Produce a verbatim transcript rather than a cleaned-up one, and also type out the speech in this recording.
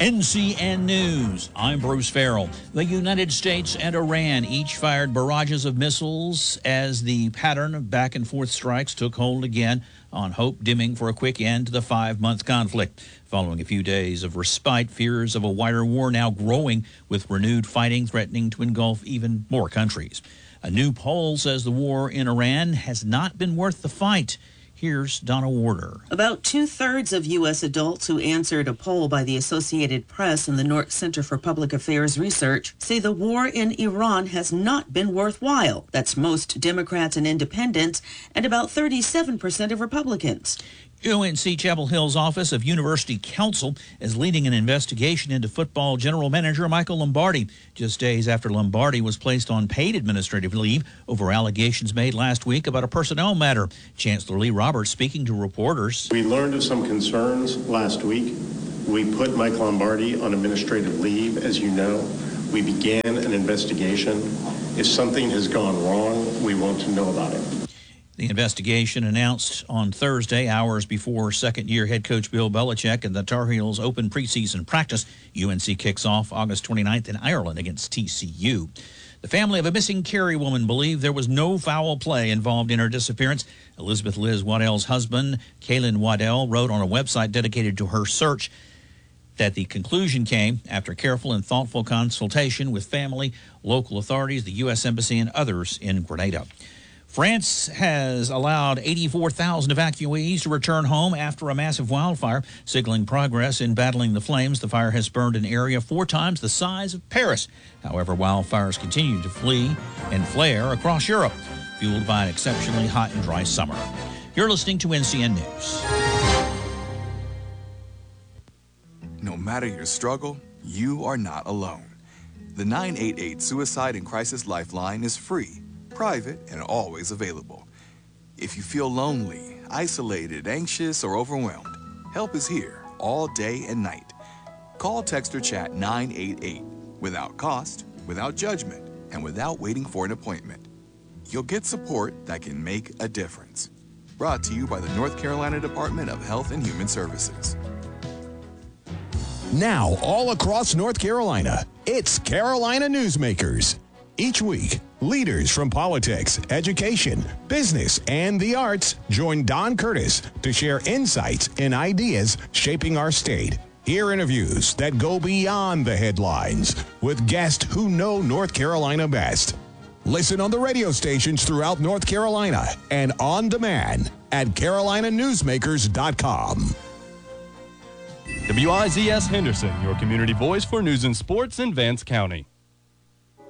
N C N News, I'm Bruce Farrell. The United States and Iran each fired barrages of missiles as the pattern of back-and-forth strikes took hold again, on hope dimming for a quick end to the five-month conflict. Following a few days of respite, fears of a wider war now growing, with renewed fighting threatening to engulf even more countries. A new poll says the war in Iran has not been worth the fight. Here's Donna Warder. About two-thirds of U S adults who answered a poll by the Associated Press and the North Center for Public Affairs Research say the war in Iran has not been worthwhile. That's most Democrats and independents, and about thirty-seven percent of Republicans. U N C Chapel Hill's Office of University Counsel is leading an investigation into football general manager Michael Lombardi, just days after Lombardi was placed on paid administrative leave over allegations made last week about a personnel matter. Chancellor Lee Roberts speaking to reporters. We learned of some concerns last week. We put Mike Lombardi on administrative leave, as you know. We began an investigation. If something has gone wrong, we want to know about it. The investigation announced on Thursday, hours before second-year head coach Bill Belichick and the Tar Heels open preseason practice. U N C kicks off August twenty-ninth in Ireland against T C U. The family of a missing Cary woman believe there was no foul play involved in her disappearance. Elizabeth Liz Waddell's husband, Kalen Waddell, wrote on a website dedicated to her search that the conclusion came after careful and thoughtful consultation with family, local authorities, the U S Embassy, and others in Grenada. France has allowed eighty-four thousand evacuees to return home after a massive wildfire, signaling progress in battling the flames. The fire has burned an area four times the size of Paris. However, wildfires continue to flee and flare across Europe, fueled by an exceptionally hot and dry summer. You're listening to N C N News. No matter your struggle, you are not alone. The nine eight eight Suicide and Crisis Lifeline is free, private, and always available. If you feel lonely, isolated, anxious, or overwhelmed, help is here all day and night. Call, text, or chat nine eight eight without cost, without judgment, and without waiting for an appointment. You'll get support that can make a difference. Brought to you by the North Carolina Department of Health and Human Services. Now, all across North Carolina, it's Carolina Newsmakers. Each week, leaders from politics, education, business, and the arts join Don Curtis to share insights and ideas shaping our state. Hear interviews that go beyond the headlines with guests who know North Carolina best. Listen on the radio stations throughout North Carolina and on demand at carolina newsmakers dot com. W I Z S Henderson, your community voice for news and sports in Vance County.